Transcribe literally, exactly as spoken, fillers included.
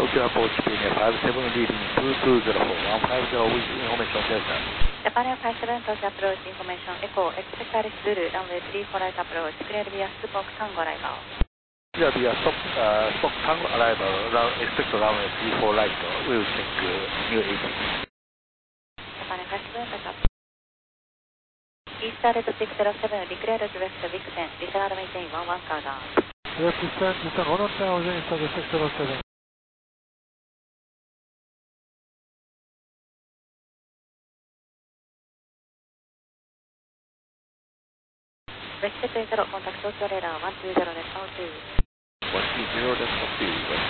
Tokyo Approach Pioneer five seven leading two two zero four one five zero with information Delta. Japan Air five seven Tokyo Approach Information Echo Expect Alice Zulu Runway three four right approach Clear via Spock Tango arrival. Clear via Spock, uh, Spock Tango arrival, run, expect runway three four right, we'll check uh, new eighty. Japan Air five seven Tokyo Approach. Easter Red six zero seven declared direct Vixen, disregard maintain one one countdown. Direct Vixen, descend one ten, Easter Red six zero seven. Respect zero, contact Tokyo radar one two zero, let's go to. one two zero, let's go to.